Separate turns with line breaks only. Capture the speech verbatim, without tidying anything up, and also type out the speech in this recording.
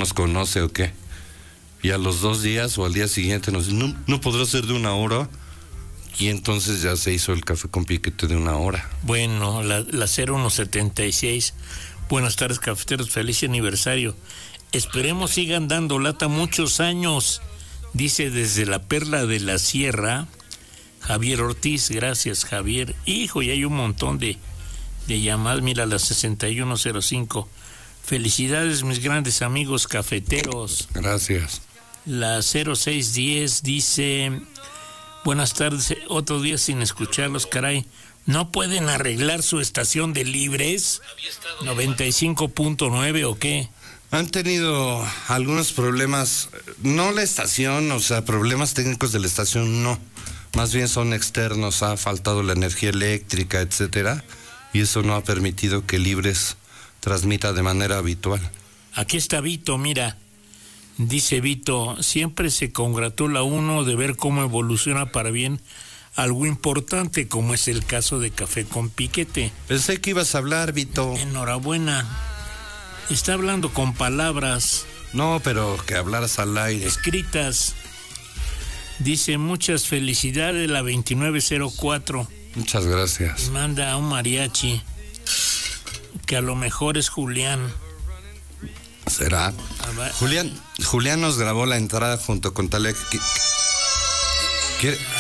nos conoce o qué. Y a los dos días o al día siguiente nos dice, no, no podrá ser de una hora. Y entonces ya se hizo el café con piquete de una hora.
Bueno, la, la cero uno setenta y seis. Buenas tardes, cafeteros, feliz aniversario. Esperemos sigan dando lata muchos años. Dice desde la Perla de la Sierra, Javier Ortiz. Gracias, Javier. Hijo, y hay un montón de, de llamadas. Mira, la sesenta y uno cero cinco. Felicidades, mis grandes amigos cafeteros.
Gracias.
La cero seis diez dice, buenas tardes, otro día sin escucharlos, caray. ¿No pueden arreglar su estación de libres? ¿noventa y cinco punto nueve o qué?
Han tenido algunos problemas, no la estación, o sea, problemas técnicos de la estación, no. Más bien son externos, ha faltado la energía eléctrica, etcétera, y eso no ha permitido que Libres transmita de manera habitual.
Aquí está Vito, mira. Dice Vito, siempre se congratula uno de ver cómo evoluciona para bien algo importante, como es el caso de Café con Piquete.
Pensé que ibas a hablar, Vito.
Enhorabuena. Está hablando con palabras.
No, pero que hablaras al aire.
Escritas. Dice, muchas felicidades, la veintinueve cero cuatro.
Muchas gracias.
Manda a un mariachi, que a lo mejor es Julián.
¿Será? Julián, Julián nos grabó la entrada junto con Talía.